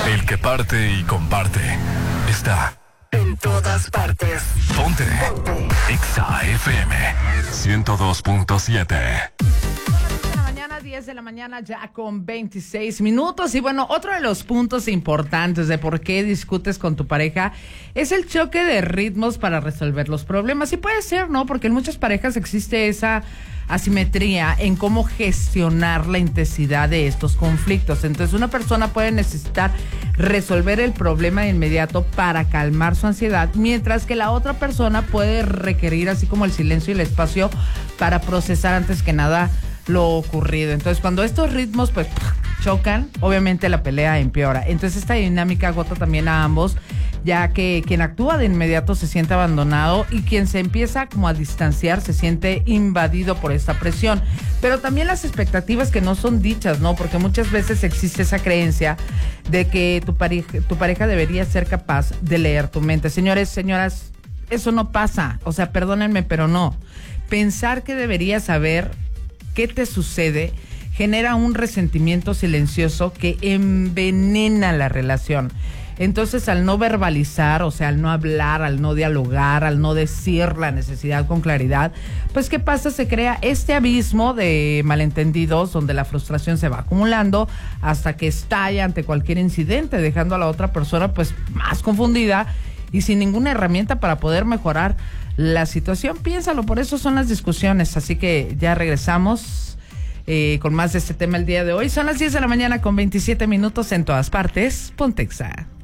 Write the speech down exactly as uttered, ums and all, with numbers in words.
El que parte y comparte está en todas partes. Ponte, Ponte. Exa F M ciento dos punto siete. diez de la mañana ya con veintiséis minutos. Y bueno, otro de los puntos importantes de por qué discutes con tu pareja es el choque de ritmos para resolver los problemas. Y puede ser, ¿no? Porque en muchas parejas existe esa asimetría en cómo gestionar la intensidad de estos conflictos. Entonces, una persona puede necesitar resolver el problema de inmediato para calmar su ansiedad, mientras que la otra persona puede requerir así como el silencio y el espacio para procesar antes que nada lo ocurrido. Entonces, cuando estos ritmos pues chocan, obviamente la pelea empeora. Entonces, esta dinámica agota también a ambos, ya que quien actúa de inmediato se siente abandonado y quien se empieza como a distanciar se siente invadido por esta presión. Pero también las expectativas que no son dichas, ¿no? Porque muchas veces existe esa creencia de que tu pareja, tu pareja debería ser capaz de leer tu mente. Señores, señoras, eso no pasa. O sea, perdónenme, pero no. Pensar que debería saber qué te sucede genera un resentimiento silencioso que envenena la relación. Entonces, al no verbalizar, o sea, al no hablar, al no dialogar, al no decir la necesidad con claridad, pues ¿qué pasa? Se crea este abismo de malentendidos donde la frustración se va acumulando hasta que estalla ante cualquier incidente, dejando a la otra persona pues más confundida y sin ninguna herramienta para poder mejorar la situación. Piénsalo, por eso son las discusiones. Así que ya regresamos eh, con más de este tema el día de hoy. Son las diez de la mañana con veintisiete minutos en todas partes. Ponte Exa.